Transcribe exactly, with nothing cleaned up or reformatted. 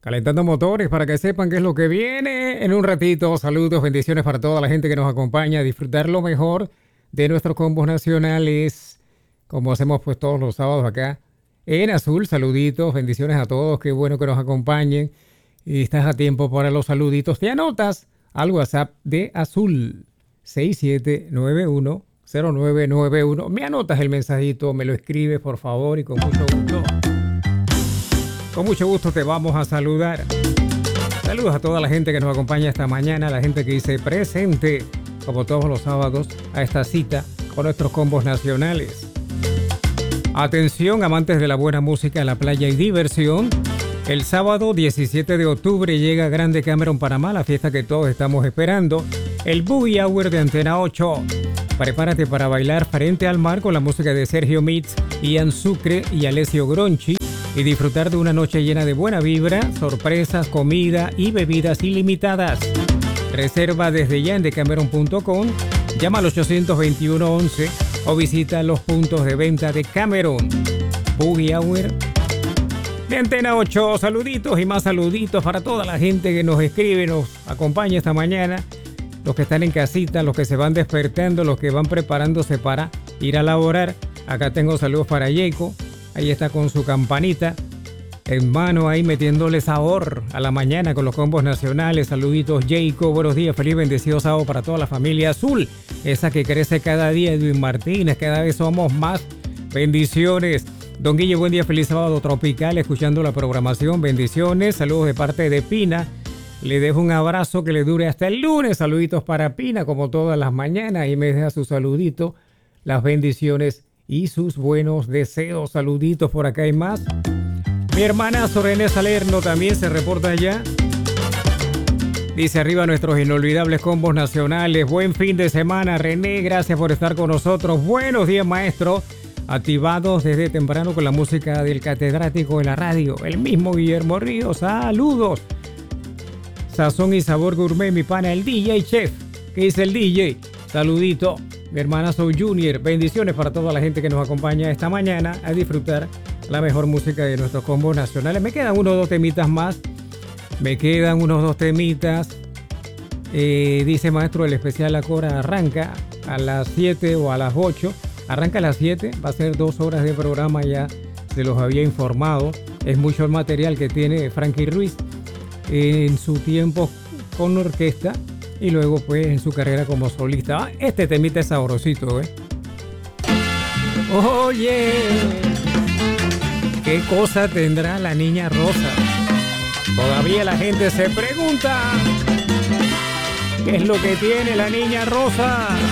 Calentando motores para que sepan qué es lo que viene en un ratito. Saludos, bendiciones para toda la gente que nos acompaña a disfrutar lo mejor de nuestros combos nacionales, como hacemos pues todos los sábados acá en Azul. Saluditos, bendiciones a todos, qué bueno que nos acompañen. Y estás a tiempo para los saluditos. Te anotas al WhatsApp de Azul seis siete nueve uno cero nueve nueve uno. Me anotas el mensajito, me lo escribes por favor y con mucho gusto. Con mucho gusto te vamos a saludar. Saludos a toda la gente que nos acompaña esta mañana, la gente que dice presente, como todos los sábados, a esta cita con nuestros combos nacionales. Atención, amantes de la buena música, la playa y diversión. El sábado diecisiete de octubre llega a Grande Cameron, Panamá, la fiesta que todos estamos esperando, el Boogie Hour de Antena ocho. Prepárate para bailar frente al mar con la música de Sergio Mitz, Ian Sucre y Alessio Gronchi y disfrutar de una noche llena de buena vibra, sorpresas, comida y bebidas ilimitadas. Reserva desde ya en decameron punto com, llama al ochocientos veintiuno once o visita los puntos de venta de Cameron. Boogie Hour de Antena ocho, saluditos y más saluditos para toda la gente que nos escribe, nos acompaña esta mañana, los que están en casita, los que se van despertando, los que van preparándose para ir a laborar. Acá tengo saludos para Jacob, ahí está con su campanita en mano, ahí metiéndole sabor a la mañana con los combos nacionales. Saluditos Jacob, buenos días, feliz bendecido sábado para toda la familia Azul, esa que crece cada día. Edwin Martínez, cada vez somos más, bendiciones. Don Guille, buen día, feliz sábado tropical, escuchando la programación, bendiciones, saludos de parte de Pina, le dejo un abrazo que le dure hasta el lunes, saluditos para Pina, como todas las mañanas, y me deja su saludito, las bendiciones y sus buenos deseos, saluditos por acá y más. Mi hermana Sorene Salerno también se reporta allá, dice arriba nuestros inolvidables combos nacionales, buen fin de semana René, gracias por estar con nosotros, buenos días maestro. Activados desde temprano con la música del catedrático de la radio, el mismo Guillermo Ríos. Saludos. Sazón y sabor gourmet, mi pana, el D J Chef. ¿Qué dice el D J? Saludito. Mi hermana Soy Junior. Bendiciones para toda la gente que nos acompaña esta mañana a disfrutar la mejor música de nuestros combos nacionales. Me quedan unos dos temitas más. Me quedan unos dos temitas. Eh, dice maestro, el especial La Cora arranca a las siete o a las ocho. Arranca a las siete, va a ser dos horas de programa, ya se los había informado. Es mucho el material que tiene Frankie Ruiz en su tiempo con orquesta y luego pues en su carrera como solista. Este temita es sabrosito, ¿eh? Oye, ¿qué cosa tendrá la niña rosa? Todavía la gente se pregunta, ¿qué es lo que tiene la niña rosa?